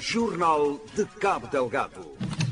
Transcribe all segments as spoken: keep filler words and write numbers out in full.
Jornal de Cabo Delgado.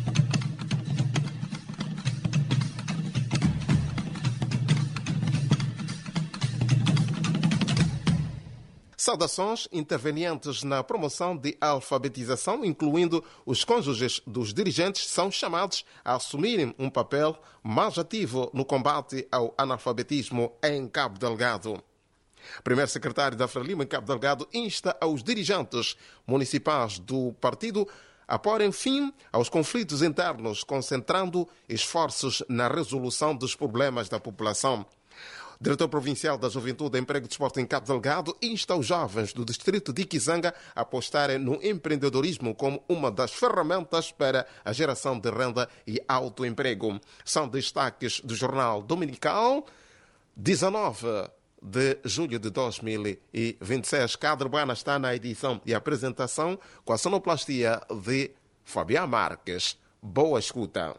Saudações intervenientes na promoção de alfabetização, incluindo os cônjuges dos dirigentes, são chamados a assumirem um papel mais ativo no combate ao analfabetismo em Cabo Delgado. Primeiro secretário da Frelimo em Cabo Delgado insta aos dirigentes municipais do partido a porem fim aos conflitos internos, concentrando esforços na resolução dos problemas da população. O diretor provincial da Juventude, Emprego e Desporto em Cabo Delgado insta os jovens do distrito de Ikizanga a apostarem no empreendedorismo como uma das ferramentas para a geração de renda e autoemprego. São destaques do Jornal Dominical, dezenove de julho de dois mil e vinte e seis. Cadre Buana está na edição e apresentação com a sonoplastia de Fabián Marques. Boa escuta.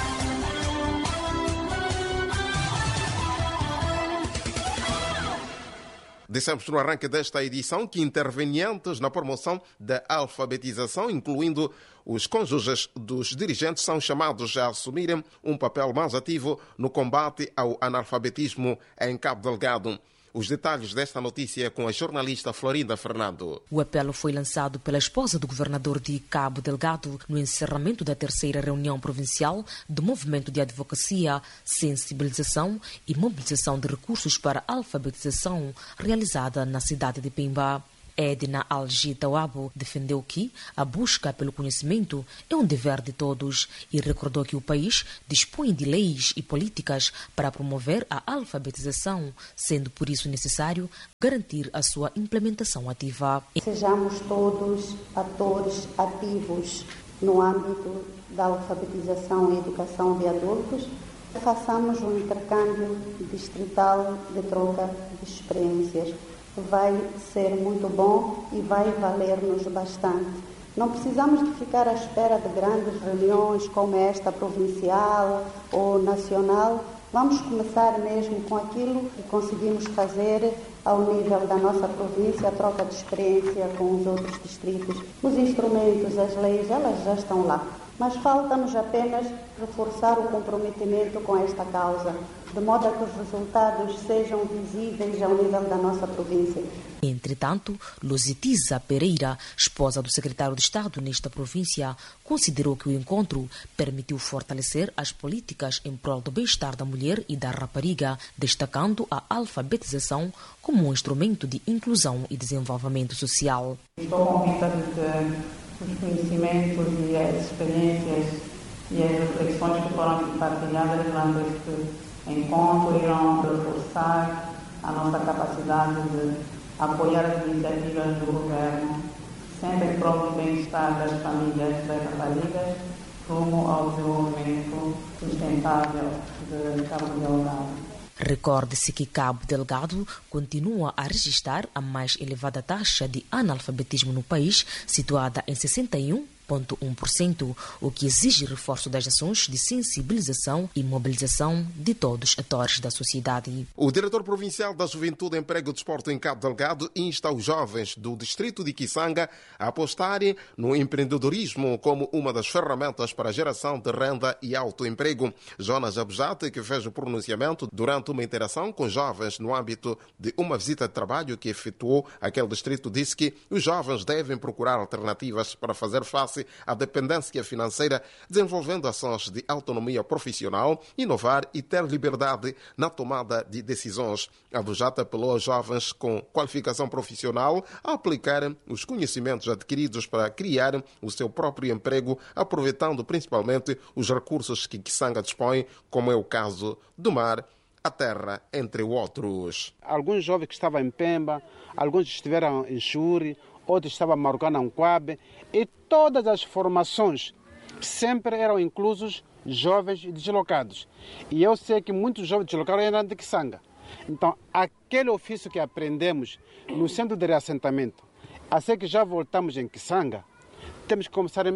Dissemos no arranque desta edição que intervenientes na promoção da alfabetização, incluindo os cônjuges dos dirigentes, são chamados a assumirem um papel mais ativo no combate ao analfabetismo em Cabo Delgado. Os detalhes desta notícia com a jornalista Florinda Fernando. O apelo foi lançado pela esposa do governador de Cabo Delgado no encerramento da terceira reunião provincial do Movimento de Advocacia, Sensibilização e Mobilização de Recursos para a Alfabetização, realizada na cidade de Pemba. Edna Algi-Tawabo defendeu que a busca pelo conhecimento é um dever de todos e recordou que o país dispõe de leis e políticas para promover a alfabetização, sendo por isso necessário garantir a sua implementação ativa. Sejamos todos atores ativos no âmbito da alfabetização e educação de adultos. Façamos um intercâmbio distrital de troca de experiências. Vai ser muito bom e vai valer-nos bastante. Não precisamos de ficar à espera de grandes reuniões como esta provincial ou nacional. Vamos começar mesmo com aquilo que conseguimos fazer ao nível da nossa província, a troca de experiência com os outros distritos. Os instrumentos, as leis, elas já estão lá. Mas falta-nos apenas reforçar o comprometimento com esta causa, de modo a que os resultados sejam visíveis ao nível da nossa província. Entretanto, Lusitiza Pereira, esposa do secretário de Estado nesta província, considerou que o encontro permitiu fortalecer as políticas em prol do bem-estar da mulher e da rapariga, destacando a alfabetização como um instrumento de inclusão e desenvolvimento social. Estou convicta de que os conhecimentos e as experiências e as reflexões que foram partilhadas durante este encontro irão reforçar a nossa capacidade de apoiar as iniciativas do governo, sempre em prol do bem-estar das famílias das raparigas, rumo ao desenvolvimento sustentável de Cabo Delgado. Recorde-se que Cabo Delgado continua a registrar a mais elevada taxa de analfabetismo no país, situada em sessenta e um vírgula um por cento, o que exige reforço das ações de sensibilização e mobilização de todos os atores da sociedade. O diretor provincial da Juventude, Emprego e Desporto em Cabo Delgado insta os jovens do distrito de Ikizanga a apostarem no empreendedorismo como uma das ferramentas para a geração de renda e autoemprego. Jonas Abjate, que fez o pronunciamento durante uma interação com jovens no âmbito de uma visita de trabalho que efetuou aquele distrito, disse que os jovens devem procurar alternativas para fazer face à dependência financeira, desenvolvendo ações de autonomia profissional, inovar e ter liberdade na tomada de decisões. A Abjate apelou aos jovens com qualificação profissional a aplicarem os conhecimentos adquiridos para criar o seu próprio emprego, aproveitando principalmente os recursos que Ikizanga dispõe, como é o caso do mar, a terra, entre outros. Alguns jovens que estavam em Pemba, alguns estiveram em Xuri, outros estavam em Marucana, em Quabe, e todas as formações sempre eram inclusos jovens deslocados. E eu sei que muitos jovens deslocados eram de Ikizanga. Então, aquele ofício que aprendemos no centro de reassentamento, assim que já voltamos em Ikizanga, temos que começar a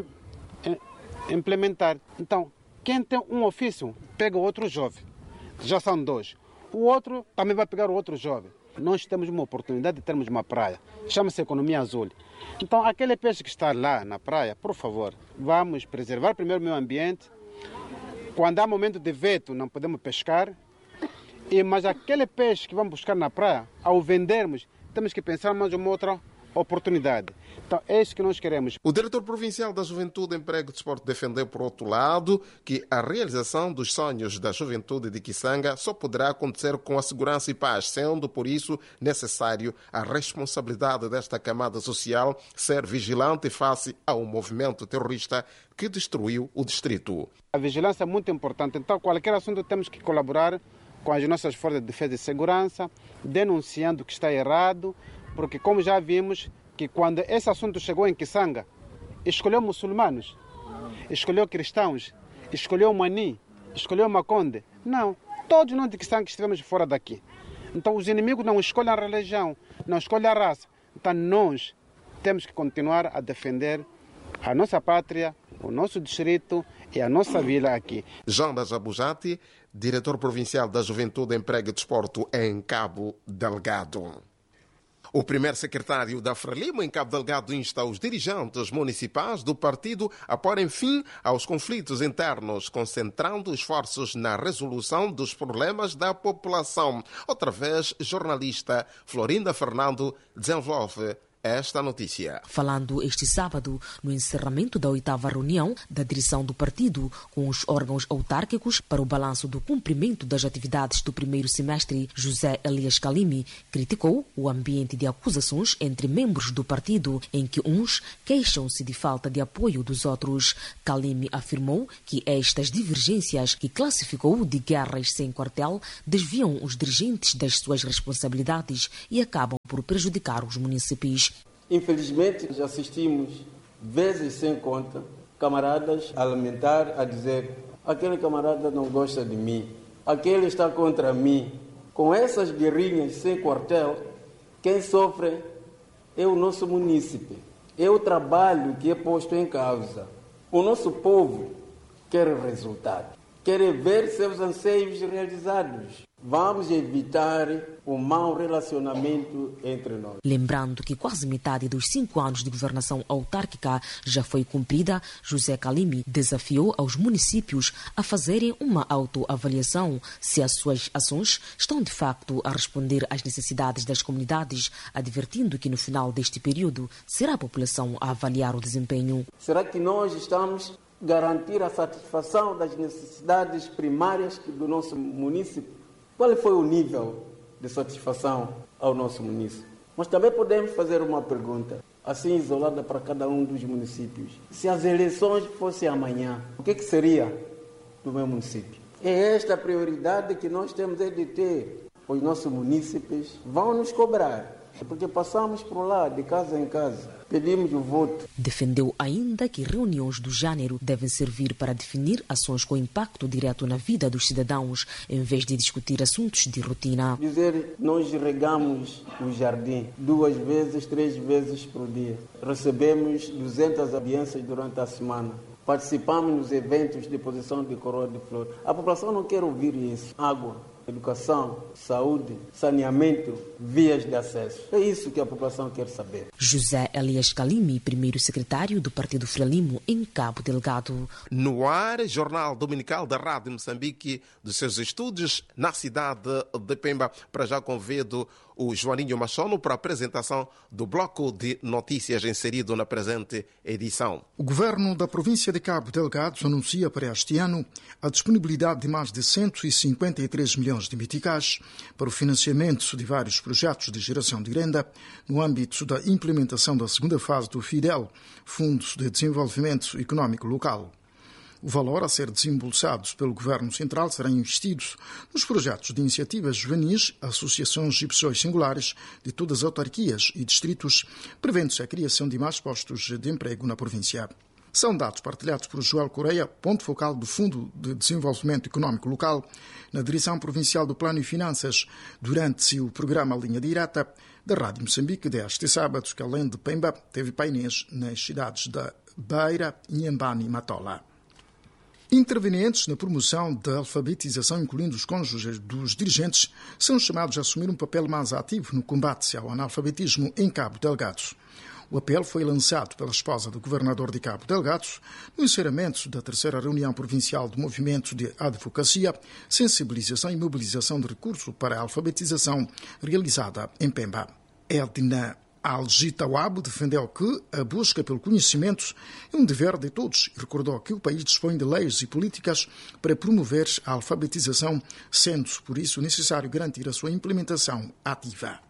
implementar. Então, quem tem um ofício, pega outro jovem. Já são dois. O outro também vai pegar o outro jovem. nós temos uma oportunidade de termos uma praia. Chama-se economia azul. Então, aquele peixe que está lá na praia, por favor, vamos preservar primeiro o meio ambiente. Quando há momento de veto, não podemos pescar. E, mas aquele peixe que vamos buscar na praia, ao vendermos, temos que pensar mais uma outra oportunidade. Então, é isso que nós queremos. O diretor provincial da Juventude, Emprego e Desporto defendeu, por outro lado, que a realização dos sonhos da juventude de Kisanga só poderá acontecer com a segurança e paz, sendo, por isso, necessário a responsabilidade desta camada social ser vigilante face ao movimento terrorista que destruiu o distrito. A vigilância é muito importante, então qualquer assunto temos que colaborar com as nossas forças de defesa e segurança, denunciando o que está errado, porque como já vimos que quando esse assunto chegou em Kisanga, escolheu muçulmanos, escolheu cristãos, escolheu Mani, escolheu Maconde. Não, todos nós de Kisanga estivemos fora daqui. Então os inimigos não escolhem a religião, não escolhem a raça. Então nós temos que continuar a defender a nossa pátria, o nosso distrito e a nossa vila aqui. João da Jabujati, diretor provincial da Juventude, Emprego e Desporto em Cabo Delgado. O primeiro secretário da Frelimo em Cabo Delgado insta os dirigentes municipais do partido a porem fim aos conflitos internos, concentrando esforços na resolução dos problemas da população. Outra vez, jornalista Florinda Fernando desenvolve esta notícia. Falando este sábado no encerramento da oitava reunião da direção do partido com os órgãos autárquicos para o balanço do cumprimento das atividades do primeiro semestre, José Elias Kalimi criticou o ambiente de acusações entre membros do partido, em que uns queixam-se de falta de apoio dos outros. Kalimi afirmou que estas divergências, que classificou de guerras sem quartel, desviam os dirigentes das suas responsabilidades e acabam por prejudicar os munícipes. Infelizmente, já assistimos, vezes sem conta, camaradas a lamentar, a dizer: aquele camarada não gosta de mim, aquele está contra mim. Com essas guerrinhas sem quartel, quem sofre é o nosso munícipe, é o trabalho que é posto em causa. O nosso povo quer resultado, quer ver seus anseios realizados. Vamos evitar o mau relacionamento entre nós. Lembrando que quase metade dos cinco anos de governação autárquica já foi cumprida, José Kalimi desafiou aos municípios a fazerem uma autoavaliação se as suas ações estão de facto a responder às necessidades das comunidades, advertindo que no final deste período será a população a avaliar o desempenho. Será que nós estamos a garantir a satisfação das necessidades primárias do nosso município? Qual foi o nível de satisfação ao nosso município? Mas também podemos fazer uma pergunta, assim isolada para cada um dos municípios. Se as eleições fossem amanhã, o que, que seria do meu município? É esta a prioridade que nós temos é de ter. Os nossos munícipes vão nos cobrar, porque passamos por lá, de casa em casa, pedimos o voto. Defendeu ainda que reuniões do gênero devem servir para definir ações com impacto direto na vida dos cidadãos, em vez de discutir assuntos de rotina. Dizer, nós regamos o jardim duas vezes, três vezes por dia. Recebemos duzentas audiências durante a semana. Participamos nos eventos de posição de coroa de flor. A população não quer ouvir isso. Água, educação, saúde, saneamento, vias de acesso. É isso que a população quer saber. José Elias Kalimi, primeiro secretário do Partido Frelimo em Cabo Delgado. No ar, Jornal Dominical da Rádio Moçambique, dos seus estúdios na cidade de Pemba. Para já convido o Joaninho Machono para a apresentação do bloco de notícias inserido na presente edição. O governo da província de Cabo Delgado anuncia para este ano a disponibilidade de mais de cento e cinquenta e três milhões de meticais para o financiamento de vários projetos de geração de renda no âmbito da implementação da segunda fase do FIDEL, Fundo de Desenvolvimento Económico Local. O valor a ser desembolsado pelo Governo Central será investido nos projetos de iniciativas juvenis, associações e pessoas singulares de todas as autarquias e distritos, prevendo-se a criação de mais postos de emprego na província. São dados partilhados por Joel Correia, ponto focal do Fundo de Desenvolvimento Económico Local, na Direção Provincial do Plano e Finanças, durante o programa Linha Direta da Rádio Moçambique deste sábado, que além de Pemba, teve painéis nas cidades da Beira, Inhambane e Matola. Intervenientes na promoção da alfabetização, incluindo os cônjuges dos dirigentes, são chamados a assumir um papel mais ativo no combate ao analfabetismo em Cabo Delgado. O apelo foi lançado pela esposa do governador de Cabo Delgado no encerramento da terceira reunião provincial do Movimento de Advocacia, Sensibilização e Mobilização de Recursos para a Alfabetização, realizada em Pemba. Edna Algitawabo defendeu que a busca pelo conhecimento é um dever de todos e recordou que o país dispõe de leis e políticas para promover a alfabetização, sendo, por isso, necessário garantir a sua implementação ativa.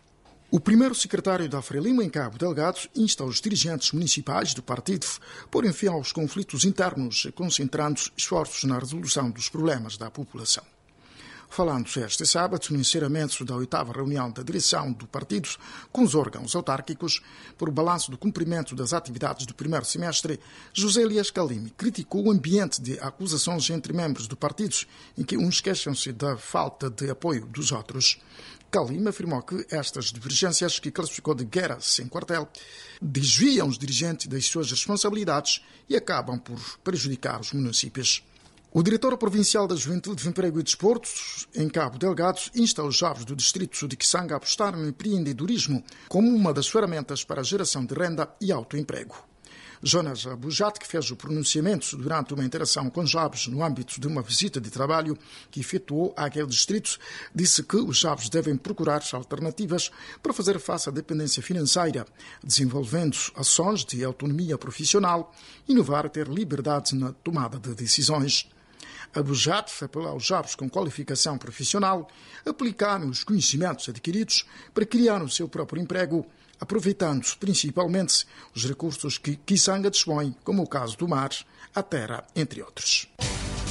O primeiro secretário da Frelimo em Cabo Delgado insta os dirigentes municipais do partido a porem fim aos conflitos internos, concentrando esforços na resolução dos problemas da população. Falando este sábado no encerramento da oitava reunião da direção do partido com os órgãos autárquicos por o balanço do cumprimento das atividades do primeiro semestre, José Elias Calime criticou o ambiente de acusações entre membros do partido em que uns queixam-se da falta de apoio dos outros. Calime afirmou que estas divergências, que classificou de guerra sem quartel, desviam os dirigentes das suas responsabilidades e acabam por prejudicar os municípios. O diretor provincial da Juventude, Emprego e Desportos, em Cabo Delgado, insta os jovens do distrito de Kisanga a apostar no empreendedorismo como uma das ferramentas para a geração de renda e autoemprego. Jonas Abujat, que fez o pronunciamento durante uma interação com jovens no âmbito de uma visita de trabalho que efetuou àquele distrito, disse que os jovens devem procurar alternativas para fazer face à dependência financeira, desenvolvendo ações de autonomia profissional, inovar e ter liberdade na tomada de decisões. Abujat apelou aos jovens com qualificação profissional a aplicarem os conhecimentos adquiridos para criar o seu próprio emprego, aproveitando principalmente os recursos que Kisanga dispõe, como o caso do mar, a terra, entre outros.